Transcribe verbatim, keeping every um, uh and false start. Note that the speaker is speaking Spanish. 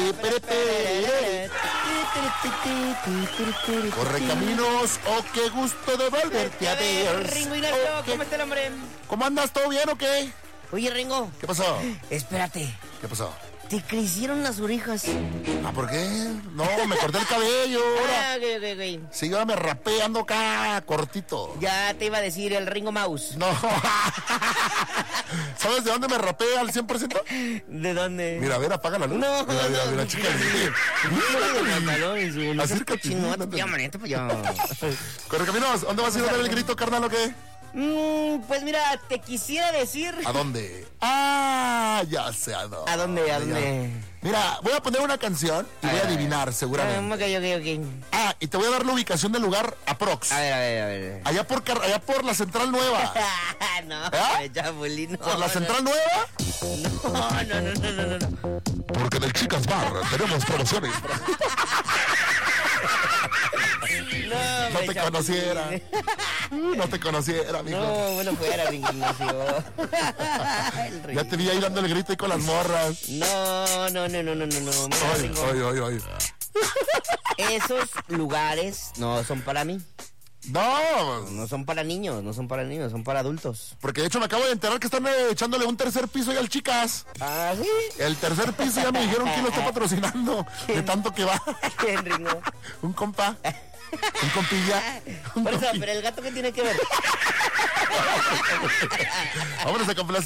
Correcaminos, oh, qué gusto de volverte a ver. Ringo Ignacio, ¿cómo está el hombre? ¿Cómo andas? ¿Todo bien o qué? Oye, Ringo. ¿Qué pasó? Espérate. ¿Qué pasó? Te crecieron las orejas. ¿Ah, por qué? No, me corté el cabello. Ah, ok, ok, ok. Sí, yo me rapé, ando acá cortito. Ya te iba a decir el Ringo Mouse. No. ¿Sabes de dónde me rapé al cien por ciento? ¿De dónde? Mira, a ver, apaga la luz. No, mira, mira, no, mira, no, chica. no, Acércate. Ya, manito, pues ya. Correcaminos, ¿dónde vas a ir a dar el grito, carnal, o qué? Mm, pues mira, te quisiera decir. ¿A dónde? Ah, ya sé a dónde. ¿A dónde? ¿A dónde? Mira, voy a poner una canción y A voy a ver, adivinar, Ah, seguramente. ok, ok, ok. Ah, y te voy a dar la ubicación del lugar aprox. A ver, a ver, a ver. Allá por, car- allá por la Central Nueva. No, ¿Eh? Chapulín, no. ¿Por la no. Central Nueva? No, no, no, no, no, no. Porque en el Chicas Bar tenemos promociones. No, No hombre, te Chapulín. conociera. No te conociera, amigo. No, bueno, fuera, Ringo Ignacio. El Ringo. Ya te vi ahí dando el grito y con las morras. No, no, no, no, no, no, no. Mira, Ay, Ringo, ay, ay, ay. esos lugares no son para mí. No, No son para niños, no son para niños, son para adultos. porque de hecho me acabo de enterar que están eh, echándole un tercer piso ahí al Chicas. ¿Ah, sí? El tercer piso ya me dijeron que lo está patrocinando. De tanto que va. ¿Quién, Ringo? Un compa. Un compilla. Un Por eso, compilla. pero el gato, ¿qué tiene que ver? Vámonos a complacer.